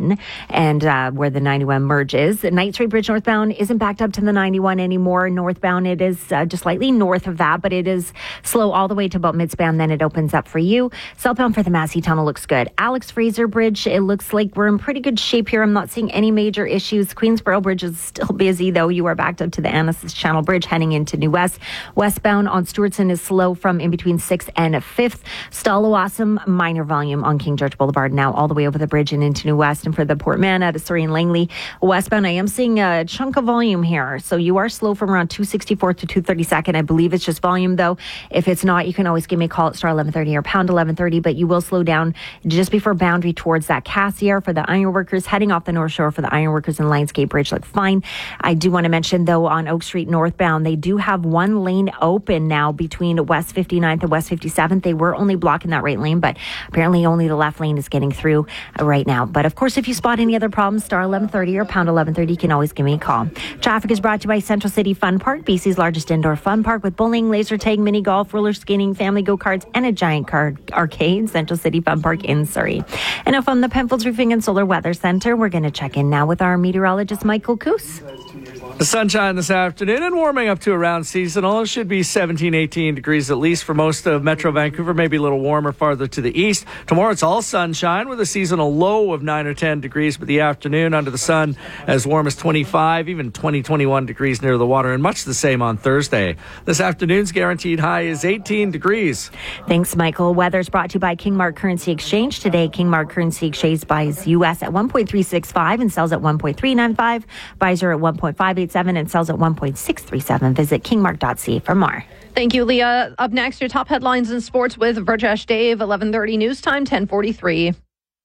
91 and where the 91 merges. The Knight Street Bridge northbound isn't backed up to the 91 anymore. Northbound, it is just slightly north of that, but it is slow all the way to about midspan. Then it opens up for you. Southbound for the Massey Tunnel looks good. Alex Fraser Bridge, it looks like we're in pretty good shape here. I'm not seeing any major issues. Queensboro Bridge is still busy, though. You are backed up to the Annacis Channel Bridge heading into New West. Westbound on Stewartson is slow from in between 6th and 5th. Stallawasam, minor volume on King George Boulevard now all the way over the bridge and into New West. And for the Port Mann to Surrey and Langley westbound, I am seeing a chunk of volume here. So you are slow from around 264th to 232nd. I believe it's just volume, though. If it's not, you can always give me a call at star 1130 or pound 1130, but you will slow down just before boundary towards that Cassiar for the ironworkers. Heading off the North Shore for the ironworkers and Lionsgate Bridge look fine. I do want to mention, though, on Oak Street northbound, they do have one lane open now between West 59th and West 57th. They were only blocking that right lane, but apparently only the left lane is getting through right now. But of course, if you spot any other problems, star 1130 or pound 1130, you can always give me a call. Traffic is brought to you by Central City Fun Park, BC's largest indoor fun park with bowling, laser tag, mini golf, roller skating, family go-karts, and a giant arcade. Central City Fun Park in Surrey. And now from the Penfolds Roofing and Solar Weather Center, we're going to check in now with our meteorologist, Michael Coos. The sunshine this afternoon and warming up to around seasonal. It should be 17, 18 degrees at least for most of Metro Vancouver, maybe a little warmer farther to the east. Tomorrow it's all sunshine with a seasonal low of 9 or 10 degrees, but the afternoon under the sun as warm as 25, even 20, 21 degrees near the water, and much the same on Thursday. This afternoon's guaranteed high is 18 degrees. Thanks, Michael. Weather's brought to you by Kingmark Currency Exchange. Today, Kingmark Currency Exchange buys U.S. at 1.365 and sells at 1.395. Buys are at 1.587 and sells at 1.637. Visit kingmark.ca for more. Thank you, Leah. Up next, your top headlines in sports with Virjesh Dave, 11:30 news time, 10:43.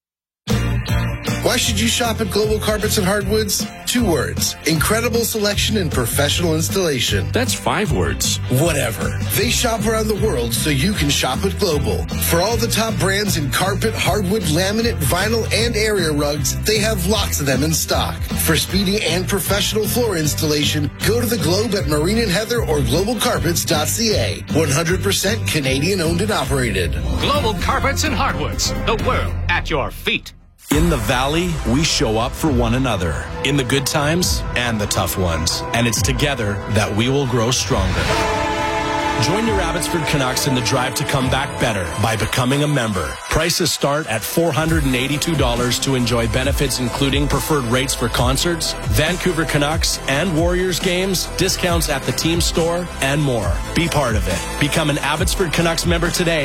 Why should you shop at Global Carpets and Hardwoods? 2 words. Incredible selection and professional installation. That's 5 words. Whatever. They shop around the world so you can shop at Global. For all the top brands in carpet, hardwood, laminate, vinyl, and area rugs, they have lots of them in stock. For speedy and professional floor installation, go to the Globe at Marine and Heather or globalcarpets.ca. 100% Canadian owned and operated. Global Carpets and Hardwoods. The world at your feet. In the Valley, we show up for one another, in the good times and the tough ones. And it's together that we will grow stronger. Join your Abbotsford Canucks in the drive to come back better by becoming a member. Prices start at $482 to enjoy benefits including preferred rates for concerts, Vancouver Canucks and Warriors games, discounts at the team store, and more. Be part of it. Become an Abbotsford Canucks member today